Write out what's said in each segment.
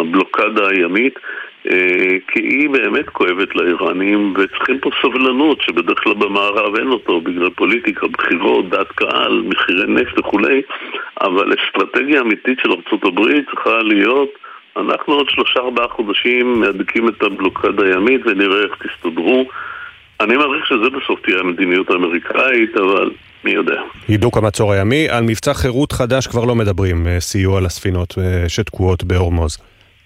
הבלוקדה הימית, כי היא באמת כואבת לאיראנים, וצריכים פה סבלנות שבדרך כלל במערב אין אותו, בגלל פוליטיקה, בחירות, דעת קהל, מחירי נפט וכולי, אבל אסטרטגיה אמיתית של ארצות הברית צריכה להיות, אנחנו עוד 3-4 חודשים מהדקים את הבלוקדה הימית ונראה איך תסתדרו. אני מעריך שזה בסוף תהיה המדיניות האמריקאית, אבל מי יודע. הידוק המצור הימי, על מבצע חירות חדש כבר לא מדברים, סיוע לספינות שתקועות בהורמוז.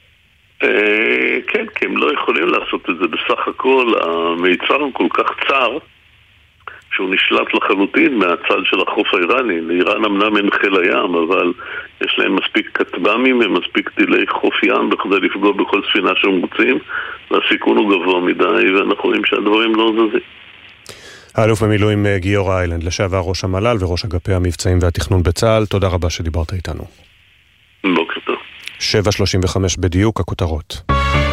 כן, כי הם לא יכולים לעשות את זה. בסך הכל המיצר הוא כל כך צר שהוא נשלט לחלוטין מהצד של החוף האיראני. לאיראן אמנם אין חיל הים, אבל יש להם מספיק כטב"מים ומספיק טילי חוף ים בכדי לפגוע בכל ספינה שהם רוצים, והסיכון הוא גבוה מדי, ואנחנו רואים שהדברים לא זזים. האלוף במילואים גיורא איילנד, לשעבר ראש המל"ל וראש אגפי המבצעים והתכנון בצה"ל, תודה רבה שדיברת איתנו. בוקר טוב. 7:35 בדיוק, הכותרות.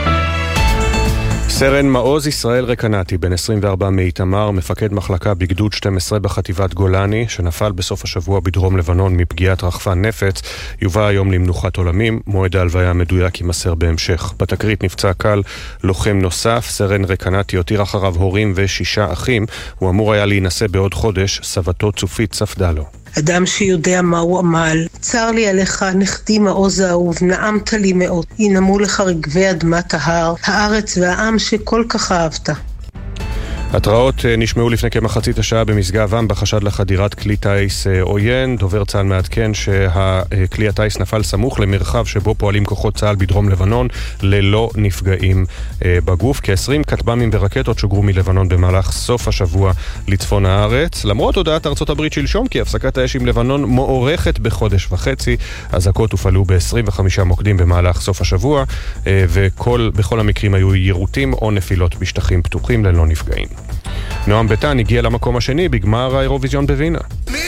סרן מעוז ישראל רקנתי, בן 24 מאיתמר, מפקד מחלקה בגדוד 12 בחטיבת גולני, שנפל בסוף השבוע בדרום לבנון מפגיעת רחפן נפץ, יובא היום למנוחת עולמים. מועד ההלוויה המדויק יימסר בהמשך. בתקרית נפצע קל לוחם נוסף. סרן רקנתי הותיר אחריו הורים ו6 אחים. הוא אמור היה להינשא בעוד חודש. סבתו צופית צפדה לו. אדם שיודע מה הוא עמל. צר לי עליך, נכדי מעוז האהוב, נעמת לי מאוד. ינמו לך רגבי אדמת ההר, הארץ והעם שכל כך אהבת. התראות נשמעו לפני כמחצית השעה במשגב עם בחשד לחדירת כלי טייס עוין. דובר צה"ל מעדכן שהכלי הטייס נפל סמוך למרחב שבו פועלים כוחות צה"ל בדרום לבנון ללא נפגעים בגוף. כ-20 כטב"מים ורקטות שוגרו מלבנון במהלך סוף השבוע לצפון הארץ. למרות הודעת ארצות הברית שלשום כי הפסקת האש עם לבנון מוארכת בחודש וחצי, אזעקות הופעלו ב-25 מוקדים במהלך סוף השבוע, ובכל המקרים היו יירוטים או נפילות בשטחים פתוחים ללא נפגעים. נועם ביטן הגיע למקום השני בגמר האירוויזיון בווינה.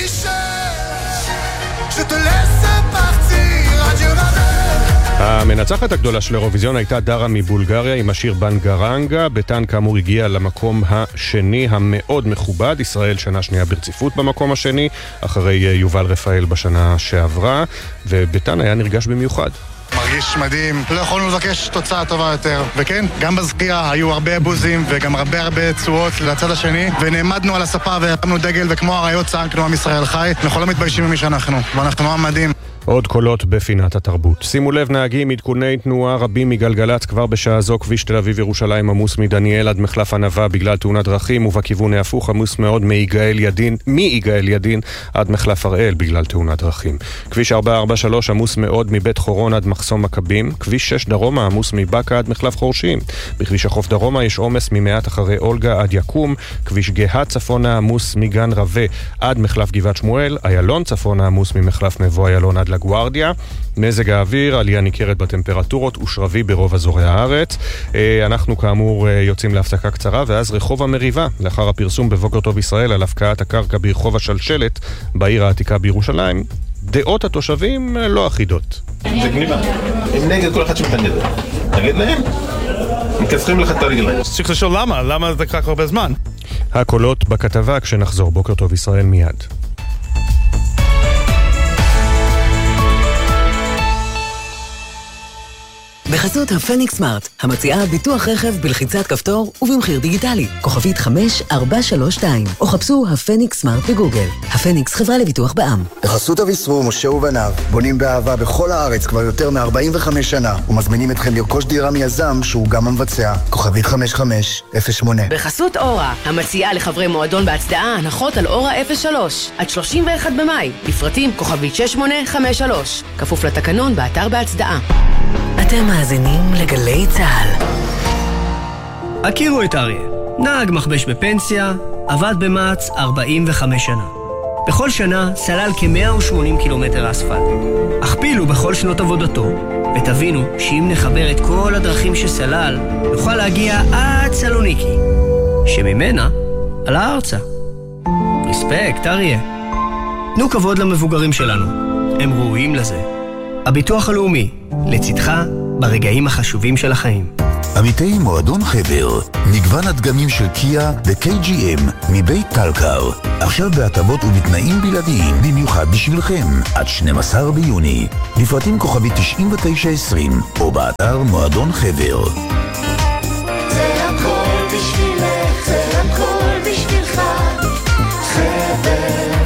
המנצחת הגדולה של האירוויזיון הייתה דרה מבולגריה עם השיר בנגרנגה. ביטן כאמור הגיע למקום השני המאוד מכובד. ישראל שנה שנייה ברציפות במקום השני, אחרי יובל רפאל בשנה שעברה, וביטן היה נרגש במיוחד. מרגיש מדהים, לא יכולנו לבקש תוצאה טובה יותר. וכן, גם בזכירה היו הרבה בוזים וגם הרבה צועות לצד השני, ונעמדנו על הספה והרמנו דגל, וכמו הראיות צעקנו עם ישראל חי. אנחנו לא מתביישים ממי שאנחנו, ואנחנו מאוד מדהים. עוד קולות בפינת התרבות. שימו לב נהגים, עדכוני תנועה רבים מגלגלץ כבר בשעה זו. כביש תל אביב ירושלים עמוס מדניאל עד מחלף ענבה בגלל תאונת דרכים, ובכיוון ההפוך עמוס מאוד מיגאל ידין עד מחלף הראל בגלל תאונת דרכים. כביש 443 עמוס מאוד מבית חורון עד מחסום מכבים. כביש 6 דרומה עמוס מבקה עד מחלף חורשים. בכביש החוף דרומה יש עומס ממעט אחרי אולגה עד יקום. כביש גאה צפונה עמוס מגן רווה עד מחלף גבעת שמואל. איילון צפונה עמוס ממחלף מבוא איילון עד לגוארדיה. מזג האוויר, עלייה ניכרת בטמפרטורות ושרבי ברוב אזורי הארץ. אנחנו כאמור יוצאים להפסקה קצרה, ואז רחוב המריבה, לאחר הפרסום בבוקר טוב ישראל על הפקעת הקרקע ברחוב השלשלת בעיר העתיקה בירושלים. דעות התושבים לא אחידות. זה גניבה. הם נגד כל אחד שמתנגד. נגד להם. מכסחים לך את הרגליים. צריך לשאול למה זה כך הרבה זמן? הקולות בכתבה כשנחזור. בוקר טוב ישראל מיד. בחסות הפניקס סמארט, המציעה ביטוח רכב בלחיצת כפתור ובמחיר דיגיטלי. כוכבית 5432, או חפשו הפניקס סמארט בגוגל. הפניקס חברה לביטוח בע"מ. בחסות אביסרו, משה ובניו, בונים באהבה בכל הארץ כבר יותר מ-45 שנה, ומזמינים אתכם לרכוש דירה מיזם שהוא גם המבצע. כוכבית 5508. בחסות אורה, המציעה לחברי מועדון בהצדעה הנחות על אורה 03, עד 31 במאי. לפרטים כוכבית 6853. כפוף לתקנון באתר בהצדעה. אתם מאזינים לגלי צה"ל. הכירו את אריה, נהג מכבש בפנסיה, עבד במעץ 45 שנה. בכל שנה סלל כ-180 קילומטר אספלט. הכפילו בכל שנות עבודתו, ותבינו שאם נחבר את כל הדרכים שסלל, נוכל להגיע עד סלוניקי, שממנה על הארצה. רספקט, אריה. תנו כבוד למבוגרים שלנו, הם ראויים לזה. הביטוח הלאומי, לצדך ברגעים החשובים של החיים. עמיתי מועדון חבר, מגוון הדגמים של קיה ו-KGM מבית טלקר. עכשיו בהטבות ובתנאים בלעדיים, במיוחד בשבילכם, עד 12 ביוני. לפרטים כוכבי 9920, או באתר מועדון חבר. זה הכל בשבילך, זה הכל בשבילך, חבר.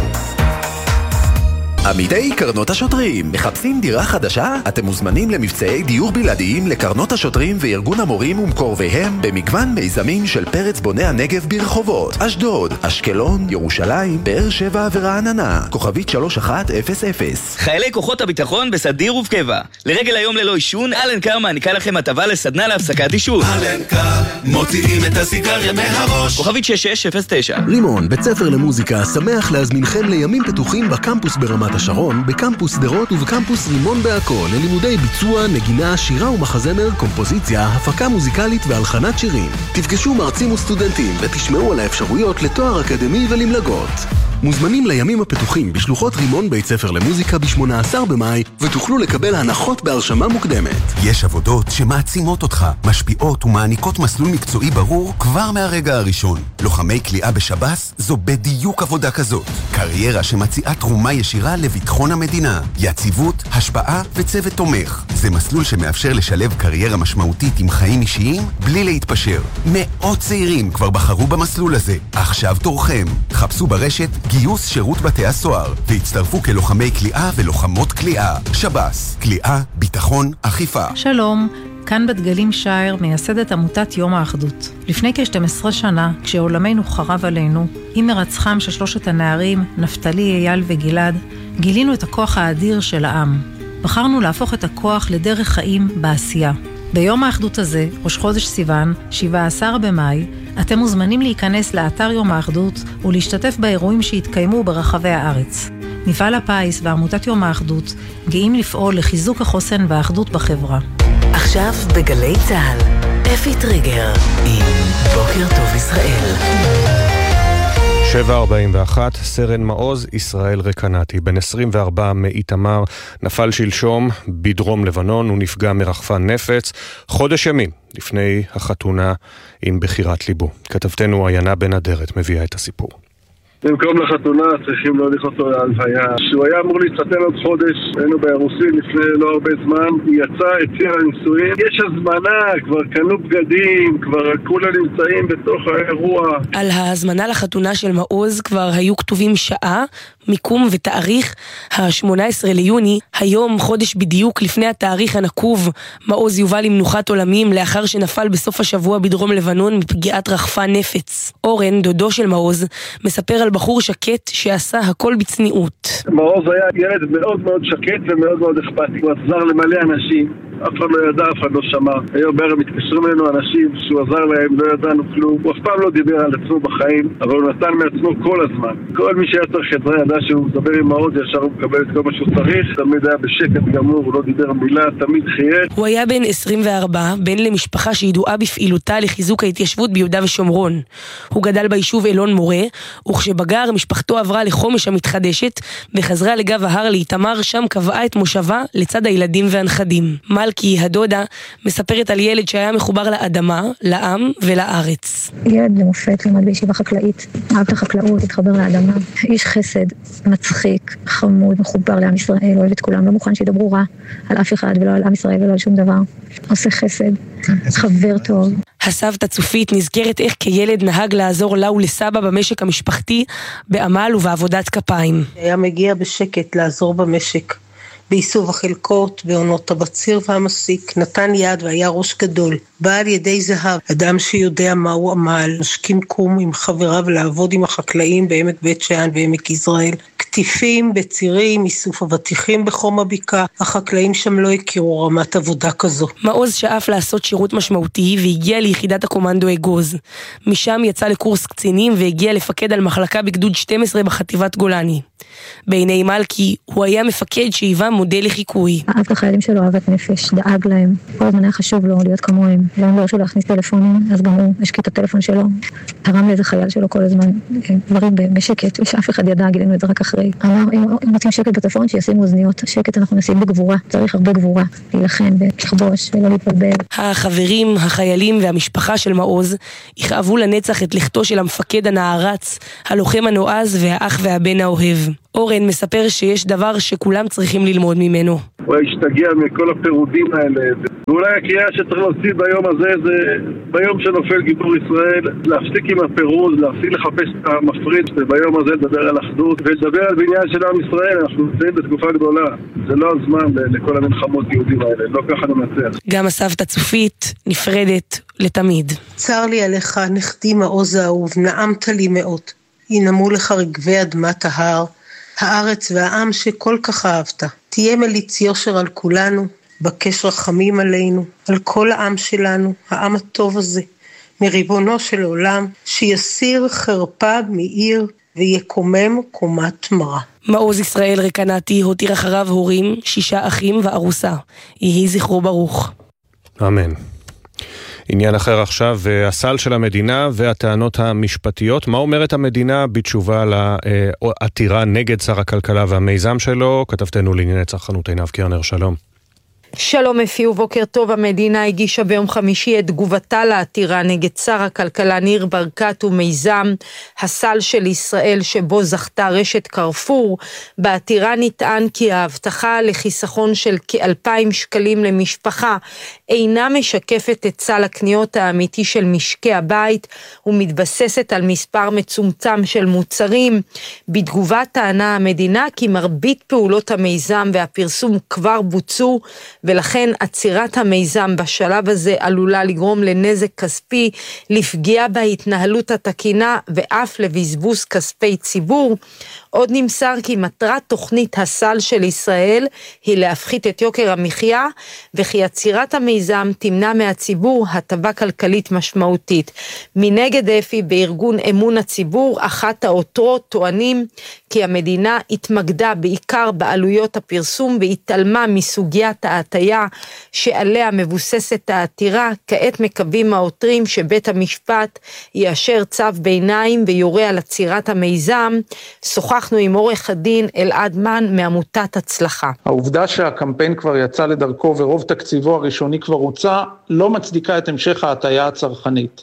עמיתי קרנות השוטרים, מחפשים דירה חדשה? אתם מוזמנים למבצעי דיור בלעדיים לקרנות השוטרים וארגון המורים ומקורביהם במגוון מיזמים של פרץ בוני הנגב ברחובות אשדוד, אשקלון, ירושלים, באר שבע ורעננה. כוכבית 3100. חיילי כוחות הביטחון בסדיר ובקבע. לרגל היום ללא עישון, אלנקר מעניקה לכם הטבה לסדנה להפסקת עישון. אלנקר, מוציאים את הסיגריה מהראש. כוכבית 6609. רימון, בית ספר למוזיקה, שמח להזמינכם לימים פתוחים בקמפוס ברמת השרון, בקמפוס שדרות ובקמפוס רימון בעכו, ללימודי ביצוע, נגינה, שירה ומחזמר, קומפוזיציה, הפקה מוזיקלית והלחנת שירים. תפגשו מרצים וסטודנטים ותשמעו על האפשרויות לתואר אקדמי ולמלגות. מוזמנים לימים הפתוחים בשלוחות רימון בית ספר למוזיקה ב-18 במאי ותוכלו לקבל הנחות בהרשמה מוקדמת. יש עבודות שמעצימות אותך, משפיעות ומעניקות מסלול מקצועי ברור כבר מהרגע הראשון. לוחמי כליאה בשב"ס זו בדיוק עבודה כזאת. קריירה שמציעה תרומה ישירה לביטחון המדינה, יציבות, השפעה וצוות תומך. זה מסלול שמאפשר לשלב קריירה משמעותית עם חיים אישיים בלי להתפשר. מאות צעירים כבר בחרו במסלול הזה. עכשיו תורכם. חפשו ברשת גיוס שירות בתי הסוהר והצטרפו כלוחמי כליאה ולוחמות כליאה. שב"ס, כליאה, ביטחון, אכיפה. שלום, כאן בת גלים שייר, מייסדת עמותת יום האחדות. לפני כ-12 שנה, כשעולמנו חרב עלינו, עם מרצחם של שלושת הנערים, נפתלי, אייל וגלעד, גילינו את הכוח האדיר של העם. בחרנו להפוך את הכוח לדרך חיים בעשייה. ביום האחדות הזה, ראש חודש סיוון, 17 במאי, אתם מוזמנים להיכנס לאתר יום האחדות ולהשתתף באירועים שהתקיימו ברחבי הארץ. מפעל הפיס ועמותת יום האחדות גאים לפעול לחיזוק החוסן והאחדות בחברה. עכשיו בגלי צהל, אפי טריגר עם בוקר טוב ישראל. 7:41, סרן מעוז ישראל רקנתי, בן 24 מאיתמר, נפל שלשום בדרום לבנון, הוא נפגע מרחפן נפץ, חודש ימים לפני החתונה עם בחירת ליבו. כתבתנו עיינה בן אדרת מביאה את הסיפור. במקום לחתונה צריכים להוליך אותו להלוויה. שהוא היה אמור להתחתן עוד חודש, היינו באירוסין לפני לא הרבה זמן, הוא יצא, הציע לנישואים. יש הזמנה, כבר קנו בגדים, כבר כולם נמצאים בתוך האירוע. על ההזמנה לחתונה של מעוז כבר היו כתובים שעה, מיקום ותאריך, ה-18 ליוני, היום חודש בדיוק לפני התאריך הנקוב. מעוז יובא למנוחת עולמים לאחר שנפל בסוף השבוע בדרום לבנון מפגיעת רחפן נפץ. אורן, דודו של מעוז, מספר על בחור שקט שעשה הכל בצניעות. מעוז היה ילד מאוד מאוד שקט ומאוד מאוד אכפתי. הוא עזר למלא אנשים, אף אחד לא ידע, אף אחד לא שמע. היום בערב מתקשרים אלינו אנשים שהוא עזר להם, לא ידענו כלום. הוא אף פעם לא דיבר על עצמו בחיים, אבל הוא נתן מעצמו כל הזמן. כל מי שהיה צריך עזרה ידע שהוא מדבר עם מעוז, ישר הוא מקבל את כל מה שהוא צריך. תמיד היה בשקט גמור, הוא לא דיבר מילה, תמיד חייך. הוא היה בן 24, בן למשפחה שידועה בפעילותה לחיזוק ההתיישבות ביהודה ושומרון. הוא גדל ביישוב אלון מורה, וכשבגר משפחתו עברה לחומש המתחדשת וחזרה לגב ההר לאיתמר, שם קבעה את מושבה לצד הילדים והנכדים. מלכי, הדודה, מספרת על ילד שהיה מחובר לאדמה, לעם ולארץ. ילד למופת, למד בישיבה חקלאית, אהב את החקלאות, התחבר לאדמה. איש חסד, מצחיק, חמוד, מחובר לעם ישראל, אוהב את כולם, לא מוכן שידברו רע על אף אחד ולא על עם ישראל ולא על שום דבר. עושה חסד, חבר טוב. הסבתא צופית נזכרת איך כילד נהג לעזור לה ולסבא במשק המשפחתי, בעמל ובעבודת כפיים. היה מגיע בשקט לעזור במשק, באיסוף החלקות, בעונות הבציר והמסיק, נתן יד והיה ראש גדול, בעל ידי זהב, אדם שיודע מהו עמל, משכים קום עם חבריו לעבוד עם החקלאים בעמק בית שאן ועמק יזרעאל, כתיפים בצירים, איסוף אבטיחים בחום הבקעה, החקלאים שם לא הכירו רמת עבודה כזו. מעוז שאף לעשות שירות משמעותי והגיע ליחידת הקומנדו אגוז. משם יצא לקורס קצינים והגיע לפקד על מחלקה בגדוד 12 בחטיבת גולני. בעיני מלכי הוא היה מפקד שהיווה מודל לחיקוי. אהב את החיילים שלו, אהבת נפש, דאג להם. כל הזמן היה חשוב לו להיות כמוהם. לא נדרשו להכניס טלפונים, אז גם הוא השקיע את הטלפון שלו. הרם לאיזה חייל שלו כל הזמן דברים בשקט, ושאף אחד ידע, גילינו את זה רק אחרי. ישראל. אמר, אם רוצים שקט בצפון, שישימו אוזניות. שקט אנחנו נשים בגבורה. צריך הרבה גבורה. להילחם ולכבוש ולא להתבלבל. החברים, החיילים והמשפחה של מעוז יכאבו לנצח את לכתו של המפקד הנערץ, הלוחם הנועז והאח והבן האוהב. אורן מספר שיש דבר שכולם צריכים ללמוד ממנו. הוא השתגע מכל הפירודים האלה, ואולי הקריאה שצריך להוציא ביום הזה זה ביום שנופל גיבור ישראל, להפסיק עם הפירוד, להפסיק לחפש את המפריד, וביום הזה לדבר על אחדות ולדבר על בניין של עם ישראל. אנחנו נמצאים בתקופה גדולה, זה לא הזמן לכל המלחמות יהודים האלה, לא ככה נמצא. גם הסבתא צופית נפרדת לתמיד. צר לי עליך, נכדי מעוז האהוב, נעמת לי מאוד. ינמו לך רגבי אדמת ההר, הארץ והעם שכל כך אהבת. תהיה מליץ יושר על כולנו, בקש רחמים עלינו, על כל העם שלנו, העם הטוב הזה, מריבונו של עולם, שיסיר חרפה מעיר ויקומם קומת מרה. מעוז ישראל רקנתי הותיר אחריו הורים, 6 אחים וארוסה. יהי זכרו ברוך. אמן. עניין אחר עכשיו, הסל של המדינה והטענות המשפטיות. מה אומרת המדינה בתשובה לעתירה נגד שר הכלכלה והמיזם שלו? כתבתנו לענייני צרכנות עינב קרנר, שלום. שלום אפי ובוקר טוב. המדינה הגישה ביום חמישי את תגובתה לעתירה נגד שר הכלכלה ניר ברקת ומיזם הסל של ישראל שבו זכתה רשת קרפור. בעתירה נטען כי ההבטחה לחיסכון של כ2,000 שקלים למשפחה אינה משקפת את סל הקניות האמיתי של משקי הבית ומתבססת על מספר מצומצם של מוצרים. בתגובה טענה המדינה כי מרבית פעולות המיזם והפרסום כבר בוצעו, ולכן עצירת המיזם בשלב הזה עלולה לגרום לנזק כספי, לפגיעה בהתנהלות התקינה ואף לבזבוז כספי ציבור. עוד נמסר כי מטרת תוכנית הסל של ישראל היא להפחית את יוקר המחיה, וכי עצירת המיזם תמנע מהציבור הטבה כלכלית משמעותית. מנגד אפי בארגון אמון הציבור, אחת העותרות טוענים כי המדינה התמקדה בעיקר בעלויות הפרסום והתעלמה מסוגיית ההטיה שעליה מבוססת העתירה. כעת מקווים העותרים שבית המשפט יאשר צו ביניים ויורה על עצירת המיזם. שוחחנו עם עורך הדין אלעד מן מעמותת הצלחה. העובדה שהקמפיין כבר יצא לדרכו ורוב תקציבו הראשוני כבר הוצא, לא מצדיקה את המשך ההטיה הצרכנית.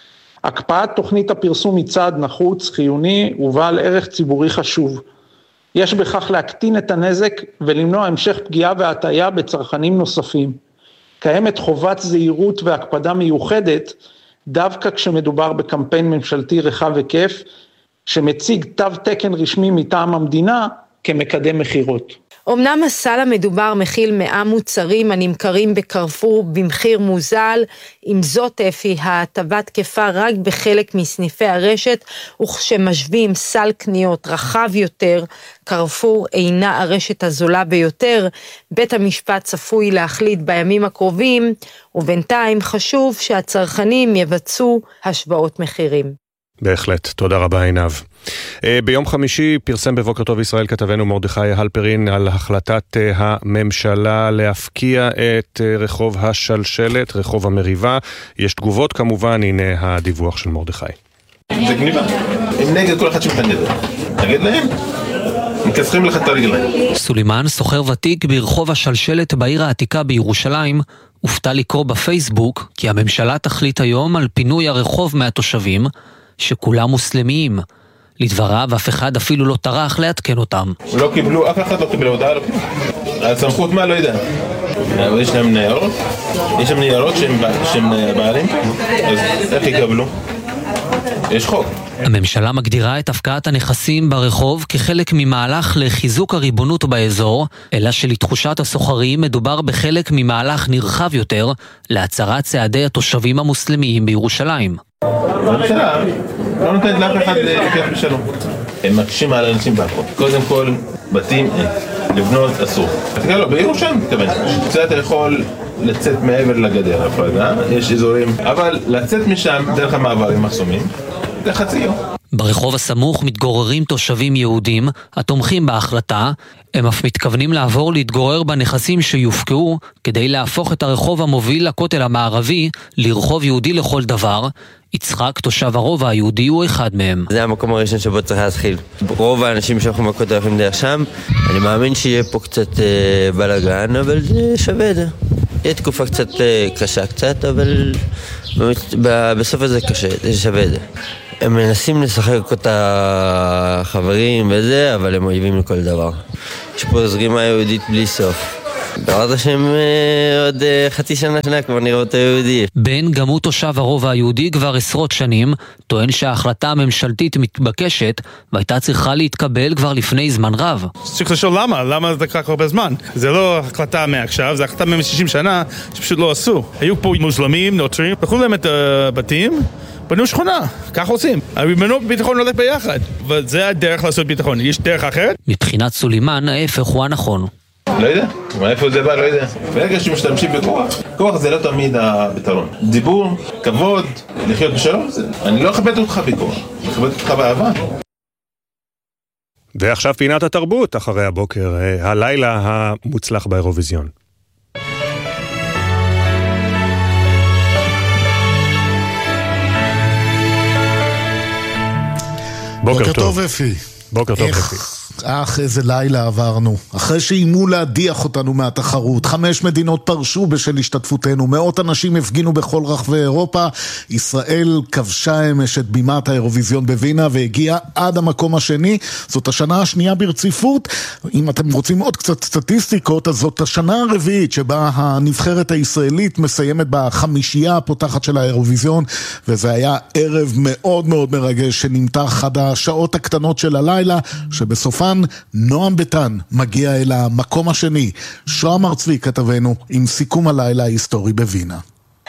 הקפאת תוכנית הפרסום היא צעד נחוץ, חיוני ובעל ערך ציבורי חשוב. יש בכך להקטין את הנזק ולמנוע המשך פגיעה והטיה בצרכנים נוספים. קיימת חובת זהירות והקפדה מיוחדת, דווקא כשמדובר בקמפיין ממשלתי רחב היקף, שמציג תו תקן רשמי מטעם המדינה כמקדם מחירות. אמנם הסל המדובר מכיל 100 מוצרים הנמכרים בקרפור במחיר מוזל, עם זאת אפי ההטבה תקפה רק בחלק מסניפי הרשת, וכשמשווים סל קניות רחב יותר, קרפור אינה הרשת הזולה ביותר. בית המשפט צפוי להחליט בימים הקרובים, ובינתיים חשוב שהצרכנים יבצעו השוואות מחירים. בהחלט, תודה רבה עינב. ביום חמישי פרסם בבוקר טוב ישראל כתבנו מרדכי הלפרין על החלטת הממשלה להפקיע את רחוב השלשלת, רחוב המריבה. יש תגובות כמובן, הנה הדיווח של מרדכי. זה גניבה. הם נגד כל אחד שמתנגד. נגד להם? מכסחים לך את הרגליים. סולימן, סוחר ותיק ברחוב השלשלת בעיר העתיקה בירושלים, הופתע לקרוא בפייסבוק כי הממשלה תחליט היום על פינוי הרחוב מהתושבים, שכולם מוסלמיים. לדבריו, אף אחד אפילו לא טרח לעדכן אותם. לא קיבלו, אף אחד לא קיבל הודעה. הסמכות מה? לא יודע. יש להם ניירות? יש להם ניירות שהם בעלים? אז איך יקבלו? יש חוק. הממשלה מגדירה את הפקעת הנכסים ברחוב כחלק ממהלך לחיזוק הריבונות באזור, אלא שלתחושת הסוחרים מדובר בחלק ממהלך נרחב יותר להצרת צעדי התושבים המוסלמיים בירושלים. הממשלה לא נותנת לאף אחד לחיות בשלום. הם מקשים על אנשים ברחוב. קודם כל, בתים לבנות אסור. תקרא לו, בירושלים מתכוון. אתה יכול לצאת מעבר לגדר הפרדה, יש אזורים, אבל לצאת משם דרך המעברים מחסומים, זה חצי יום. ברחוב הסמוך מתגוררים תושבים יהודים התומכים בהחלטה. הם אף מתכוונים לעבור להתגורר בנכסים שיופקעו כדי להפוך את הרחוב המוביל לכותל המערבי לרחוב יהודי לכל דבר. יצחק, תושב הרובע היהודי, הוא אחד מהם. זה המקום הראשון שבו צריך להתחיל. רוב האנשים שהולכים בכותל הולכים דרך שם. אני מאמין שיהיה פה קצת בלגן, אבל זה שווה את זה. יהיה תקופה קצת קשה קצת, אבל בסוף הזה קשה, זה שווה את זה. הם מנסים לשחק אותה חברים וזה, אבל הם אויבים לכל דבר. יש פה זרימה יהודית בלי סוף. בעזרת השם עוד חצי שנה כבר נראה אותו יהודי. בן, גם הוא תושב הרובע היהודי כבר עשרות שנים, טוען שההחלטה הממשלתית מתבקשת והייתה צריכה להתקבל כבר לפני זמן רב. צריך לשאול למה זה לקח הרבה זמן. זה לא החלטה מעכשיו, זה החלטה מ-60 שנה שפשוט לא עשו. היו פה מוסלמים, נוצרים, לקחו להם את הבתים, בנו שכונה, כך עושים. בנו ביטחון הולך ביחד, וזה הדרך לעשות ביטחון. יש דרך אחרת? מבחינת סולימן, ההפך הוא הנכון. לא יודע, מאיפה זה בא, לא יודע. ברגע שמשתמשים בכוח, כוח זה לא תמיד הפתרון. דיבור, כבוד, לחיות בשלום, אני לא אכבד אותך בכוח, אני אכבד אותך באהבה. ועכשיו פינת התרבות, אחרי הבוקר, הלילה המוצלח באירוויזיון. בוקר טוב אפי. בוקר טוב אפי. איזה לילה עברנו. אחרי שאימו להדיח אותנו מהתחרות, 5 מדינות פרשו בשל השתתפותנו, מאות אנשים הפגינו בכל רחבי אירופה, ישראל כבשה אמש את בימת האירוויזיון בווינה והגיעה עד המקום השני. זאת השנה השנייה ברציפות. אם אתם רוצים עוד קצת סטטיסטיקות, אז זאת השנה הרביעית שבה הנבחרת הישראלית מסיימת בחמישייה הפותחת של האירוויזיון, וזה היה ערב מאוד מאוד מרגש שנמתח עד השעות הקטנות של הלילה, שבסופה נועם ביטן מגיע אל המקום השני. שוהם ארצבי כתבנו עם סיכום הלילה ההיסטורי בווינה.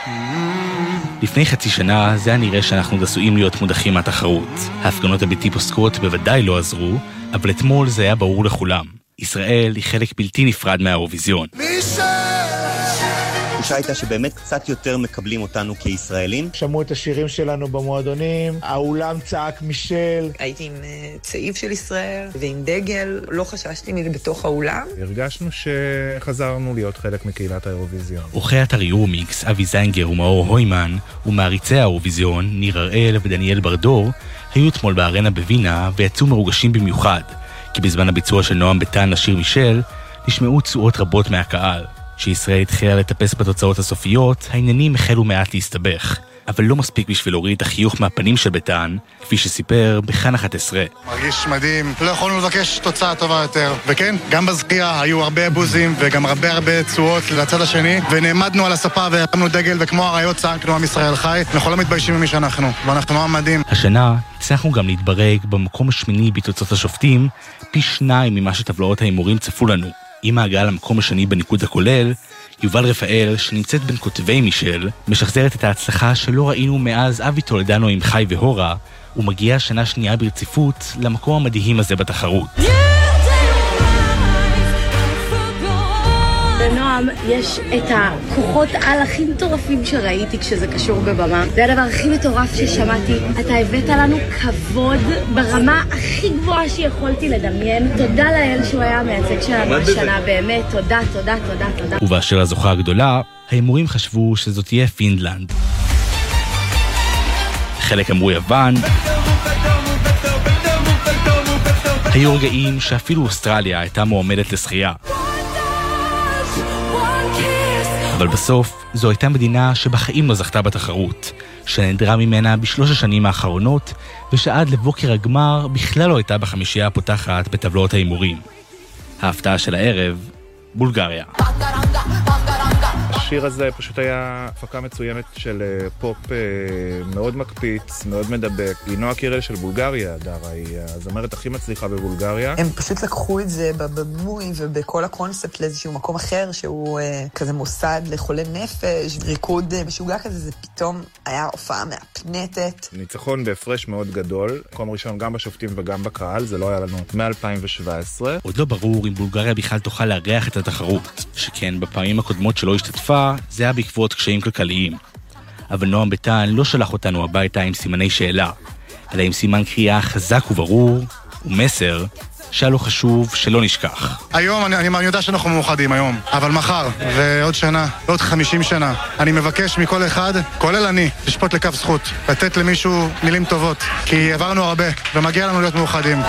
לפני חצי שנה זה היה נראה שאנחנו עשויים להיות מודחים מהתחרות. ההפגנות הבלתי פוסקות בוודאי לא עזרו, אבל אתמול זה היה ברור לכולם. ישראל היא חלק בלתי נפרד מהאירוויזיון. התחושה הייתה שבאמת קצת יותר מקבלים אותנו כישראלים. שמעו את השירים שלנו במועדונים, האולם צעק מישל. הייתי עם צעיף של ישראל ועם דגל, לא חששתי מזה בתוך האולם. הרגשנו שחזרנו להיות חלק מקהילת האירוויזיון. עורכי אתר יורמיקס, אבי זיינגר ומאור הוימן, ומעריצי האירוויזיון, ניר הראל ודניאל ברדור, היו אתמול בארנה בווינה ויצאו מרוגשים במיוחד, כי בזמן הביצוע של נועם ביטן לשיר מישל, נשמעו צועות רבות מהקהל. כשישראל התחילה לטפס בתוצאות הסופיות, העניינים החלו מעט להסתבך. אבל לא מספיק בשביל להוריד את החיוך מהפנים של ביטן, כפי שסיפר בכאן 11. מרגיש מדהים, לא יכולנו לבקש תוצאה טובה יותר. וכן, גם בזכייה היו הרבה בוזים וגם הרבה צועות לצד השני, ונעמדנו על הספה והרמנו דגל, וכמו הראיות צעקנו עם ישראל חי, אנחנו לא מתביישים ממי שאנחנו, ואנחנו מאוד מדהים. השנה הצלחנו גם להתברג במקום השמיני בתוצאות השופטים, פי 2 ממה שטבלאות ההימורים צפו לנו. עם ההגעה למקום השני בניקוד הכולל, יובל רפאל, שנמצאת בין כותבי מישל, משחזרת את ההצלחה שלא ראינו מאז אבי טולדנו עם חי והורה, ומגיעה שנה שנייה ברציפות למקום המדהים הזה בתחרות. לנועם יש את הכוחות על הכי מטורפים שראיתי כשזה קשור בבמה. זה הדבר הכי מטורף ששמעתי. אתה הבאת לנו כבוד ברמה הכי גבוהה שיכולתי לדמיין. תודה לאל שהוא היה המייצג שלנו השנה, באמת. תודה. ובאשר הזוכה הגדולה, ההימורים חשבו שזאת תהיה פינלנד. חלק אמרו יוון. היו רגעים שאפילו אוסטרליה הייתה מועמדת לשחייה. אבל בסוף, זו הייתה מדינה שבחיים לא זכתה בתחרות, שנדרה ממנה ב3 השנים האחרונות, ושעד לבוקר הגמר בכלל לא הייתה בחמישייה הפותחת בטבלאות ההימורים. ההפתעה של הערב, בולגריה. השיר הזה פשוט היה הפקה מצוינת של פופ מאוד מקפיץ, מאוד מדבק. היא נועה קירל של בולגריה, דרה, היא הזמרת הכי מצליחה בבולגריה. הם פשוט לקחו את זה בבימוי ובכל הקונספט לאיזשהו מקום אחר, שהוא כזה מוסד לחולי נפש, ריקוד משוגע כזה, זה פתאום היה הופעה מהפנטת. ניצחון בהפרש מאוד גדול, מקום ראשון גם בשופטים וגם בקהל, זה לא היה לנו מ-2017. עוד לא ברור אם בולגריה בכלל תוכל לארח את התחרות, שכן בפעמים הקודמות שלא השתתפה, זה היה בעקבות קשיים כלכליים. אבל נועם ביטן לא שלח אותנו הביתה עם סימני שאלה. אלא עם סימן קריאה חזק וברור, ומסר שהיה לו חשוב שלא נשכח. היום אני יודע שאנחנו מאוחדים היום, אבל מחר ועוד שנה, עוד 50 שנה, אני מבקש מכל אחד, כולל אני, לשפוט לכף זכות, לתת למישהו מילים טובות, כי עברנו הרבה ומגיע לנו להיות מאוחדים.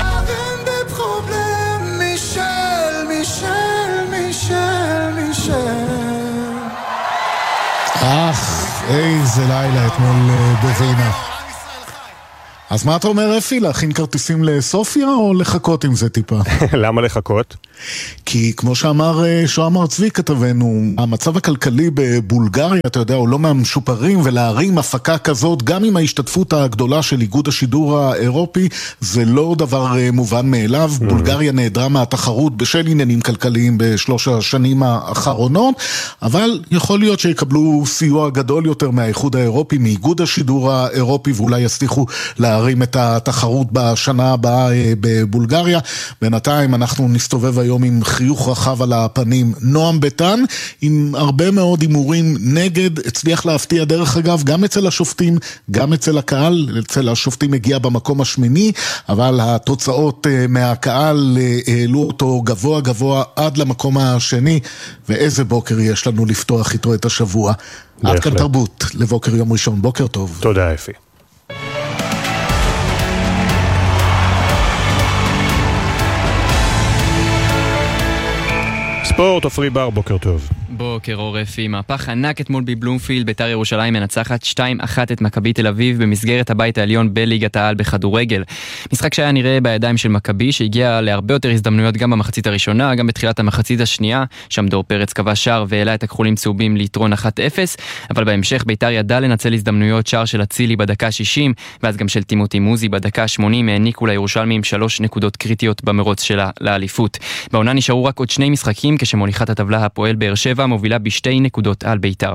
איזה לילה אתמול בווינה. אז מה אתה אומר, אפי? להכין כרטיסים לסופיה או לחכות עם זה טיפה? למה לחכות? כי כמו שאמר שועמר צבי כתבנו, המצב הכלכלי בבולגריה, אתה יודע, הוא לא מהמשופרים, ולהרים הפקה כזאת, גם עם ההשתתפות הגדולה של איגוד השידור האירופי, זה לא דבר מובן מאליו. בולגריה נעדרה מהתחרות בשל עניינים כלכליים בשלוש השנים האחרונות, אבל יכול להיות שיקבלו סיוע גדול יותר מהאיחוד האירופי, מאיגוד השידור האירופי, ואולי יצליחו להרים את התחרות בשנה הבאה בבולגריה. בינתיים אנחנו נסתובב היום עם חיוך רחב על הפנים. נועם ביטן, עם הרבה מאוד הימורים נגד, הצליח להפתיע דרך אגב, גם אצל השופטים, גם אצל הקהל. אצל השופטים הגיע במקום השמיני, אבל התוצאות מהקהל העלו אותו גבוה גבוה עד למקום השני, ואיזה בוקר יש לנו לפתוח איתו את השבוע. עד כאן תרבות, לבוקר יום ראשון. בוקר טוב. תודה אפי. ספורט, עופרי בר, בוקר טוב. בוקר אור אפי, מהפך ענק אתמול בבלומפילד, בית"ר ירושלים מנצחת 2-1 את מכבי תל אביב במסגרת הבית העליון בליגת העל בכדורגל. משחק שהיה נראה בידיים של מכבי, שהגיע להרבה יותר הזדמנויות גם במחצית הראשונה, גם בתחילת המחצית השנייה, שם דור פרץ קבע שער והעלה את הכחולים צהובים ליתרון 1-0, אבל בהמשך בית"ר ידע לנצל הזדמנויות, שער של אצילי בדקה 60, ואז גם של טימותי מוזי בדקה 80, העניקו לירושלמים 3 נקודות קריטיות במרוץ שלה לאליפות. בעונה נשארו רק עוד 2 משחקים, כשמוליכת הטבלה הפועל באר שבע מובילה ב2 נקודות על בית"ר.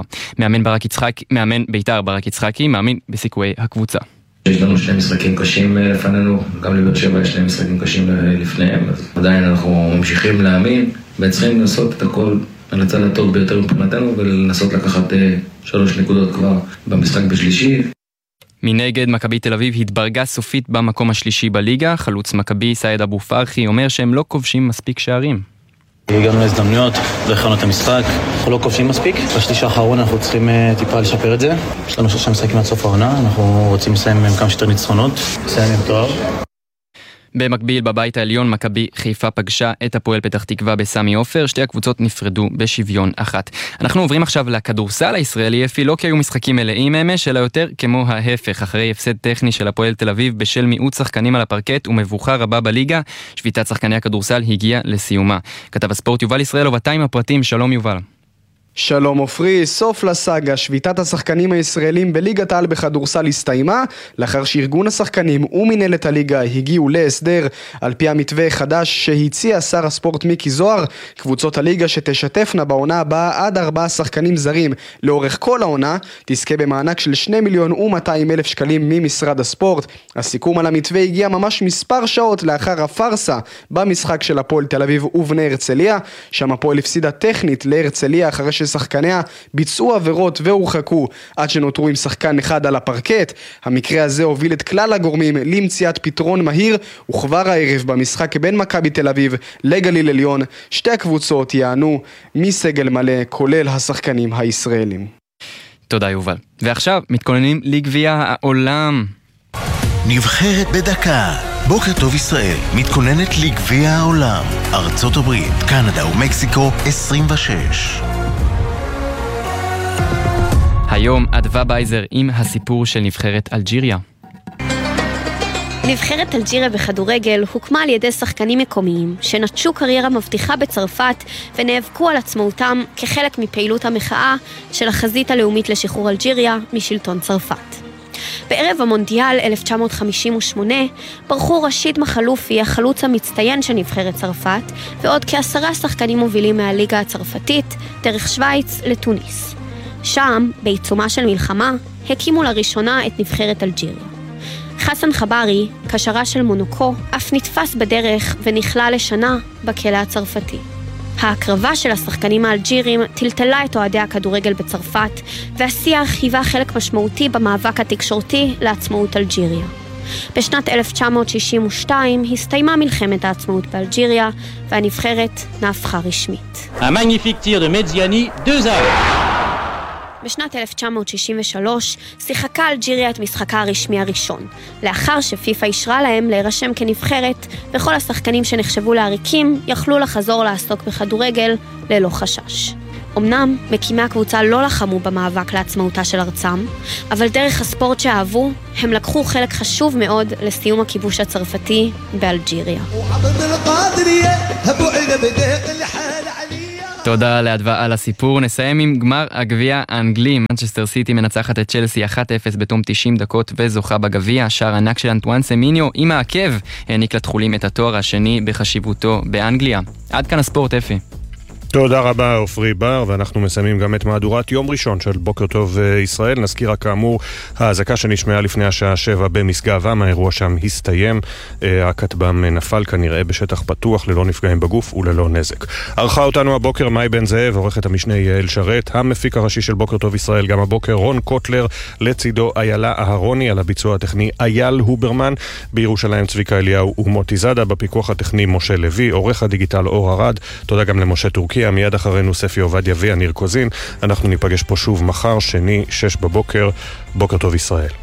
מאמן בית"ר ברק יצחקי מאמין בסיכויי הקבוצה. יש לנו 2 משחקים קשים לפנינו, גם לבאר שבע יש 2 משחקים קשים לפניהם, אז עדיין אנחנו ממשיכים להאמין, וצריכים לנסות את הכל על הצד הטוב ביותר מבחינתנו, ולנסות לקחת 3 נקודות כבר במשחק בשלישי. מנגד, מכבי תל אביב התברגה סופית במקום השלישי בליגה. חלוץ מכבי סעיד אבו פרחי אומר שהם לא כובשים מספיק שערים. הגענו להזדמנויות, והכנו את המשחק, אנחנו לא כובשים מספיק. בשליש האחרון אנחנו צריכים טיפה לשפר את זה. יש לנו 3 משחקים עד סוף העונה, אנחנו רוצים לסיים עם כמה שיותר ניצחונות, לסיים עם תואר. במקביל, בבית העליון, מכבי חיפה פגשה את הפועל פתח תקווה בסמי עופר. 2 הקבוצות נפרדו בשוויון 1. אנחנו עוברים עכשיו לכדורסל הישראלי, אפי, לא כי היו משחקים מלאים אמש, אלא יותר כמו ההפך. אחרי הפסד טכני של הפועל תל אביב בשל מיעוט שחקנים על הפרקט ומבוכה רבה בליגה, שביתת שחקני הכדורסל הגיעה לסיומה. כתב הספורט יובל ישראל ובתה עם הפרטים. שלום יובל. שלום עופרי, סוף לסאגה, שביתת השחקנים הישראלים בליגת העל בכדורסל הסתיימה, לאחר שארגון השחקנים ומנהלת הליגה הגיעו להסדר על פי המתווה החדש שהציע שר הספורט מיקי זוהר. קבוצות הליגה שתשתפנה בעונה הבאה עד 4 שחקנים זרים לאורך כל העונה, תזכה במענק של 2,200,000 שקלים ממשרד הספורט. הסיכום על המתווה הגיע ממש מספר שעות לאחר הפרסה במשחק של הפועל תל אביב ובני הרצליה, שם הפועל הפסידה טכנית להרצליה אחרי ששחקניה ביצעו עבירות והורחקו עד שנותרו עם שחקן אחד על הפרקט. המקרה הזה הוביל את כלל הגורמים למציאת פתרון מהיר, וכבר הערב במשחק בין מכבי תל אביב לגליל עליון 2 הקבוצות יענו מסגל מלא כולל השחקנים הישראלים. תודה יובל. ועכשיו מתכוננים לגביע העולם. נבחרת בדקה. בוקר טוב ישראל מתכוננת לגביע העולם. ארצות הברית, קנדה ומקסיקו 26. היום אדווה בייזר עם הסיפור של נבחרת אלג'יריה. נבחרת אלג'יריה בכדורגל הוקמה על ידי שחקנים מקומיים שנטשו קריירה מבטיחה בצרפת ונאבקו על עצמאותם כחלק מפעילות המחאה של החזית הלאומית לשחרור אלג'יריה משלטון צרפת. בערב המונדיאל 1958 ברחו רשיד מחלופי, החלוץ המצטיין של נבחרת צרפת, ועוד כ10 שחקנים מובילים מהליגה הצרפתית דרך שוויץ לתוניס. שם, בעיצומה של מלחמה, הקימו לראשונה את נבחרת אלג'יריה. חסן חברי, קשרה של מונוקו, אף נתפס בדרך ונכלה לשנה בכלא הצרפתי. ההקרבה של השחקנים האלג'ירים טלטלה את אוהדי הכדורגל בצרפת, והשיח היווה חלק משמעותי במאבק התקשורתי לעצמאות אלג'יריה. בשנת 1962 הסתיימה מלחמת העצמאות באלג'יריה, והנבחרת נהפכה רשמית. Un magnifique tir de Medziani, 2-0. בשנת 1963 שיחקה אלג'יריה את משחקה הרשמי הראשון, לאחר שפיפה אישרה להם להירשם כנבחרת, וכל השחקנים שנחשבו לעריקים יכלו לחזור לעסוק בכדורגל ללא חשש. אמנם מקימי הקבוצה לא לחמו במאבק לעצמאותה של ארצם, אבל דרך הספורט שאהבו, הם לקחו חלק חשוב מאוד לסיום הכיבוש הצרפתי באלג'יריה. תודה לאדווה על הסיפור. נסיים עם גמר הגביע האנגלי. מנצ'סטר סיטי מנצחת את צ'לסי 1-0 בתום 90 דקות וזוכה בגביע. שער ענק של אנטואן סמיניו עם העקב העניק לתחולים את התואר השני בחשיבותו באנגליה. עד כאן הספורט, אפי. תודה רבה אופרי בר, ואנחנו מסיימים גם את מהדורת יום ראשון של בוקר טוב ישראל. נזכיר רק כאמור, האזעקה שנשמעה לפני השעה 7 במשגב עם, האירוע שם הסתיים, הכטב"ם נפל כנראה בשטח פתוח ללא נפגעים בגוף וללא נזק. ערכה אותנו הבוקר מאי בן זאב, עורכת המשנה יעל שרת, המפיק הראשי של בוקר טוב ישראל גם הבוקר רון קוטלר, לצידו איילה אהרוני, על הביצוע הטכני אייל הוברמן, בירושלים צביקה אליהו ומוטי זאדה, בפיקוח הטכני משה לוי, עורך הדיגיטל אור הרד. תודה גם למשה טורקי. מיד אחרינו ספי עובדיה ואניר קוזין. אנחנו ניפגש פה שוב מחר, שני, 6 בבוקר. בוקר טוב ישראל.